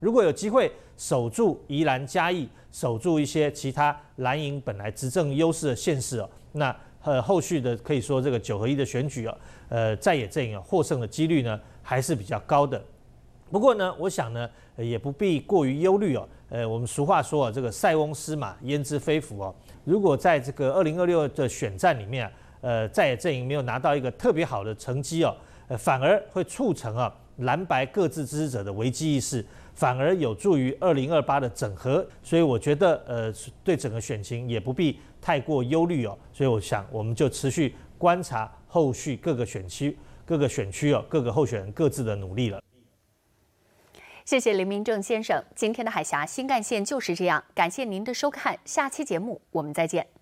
如果有机会守住宜兰嘉义，守住一些其他蓝营本来执政优势的县市哦，那后续的可以说这个9合1的选举哦，在野阵营获胜的几率呢还是比较高的。不过呢，我想呢也不必过于忧虑哦。我们俗话说啊，这个塞翁失马焉知非福哦。如果在这个2026的选战里面在野阵营没有拿到一个特别好的成绩哦，反而会促成啊蓝白各自支持者的危机意识。反而有助于2028的整合，所以我觉得对整个选情也不必太过忧虑哦。所以我想我们就持续观察后续各个选区哦，各个候选人各自的努力了。 谢谢林明正先生，今天的海峡新干线就是这样，感谢您的收看，下期节目我们再见。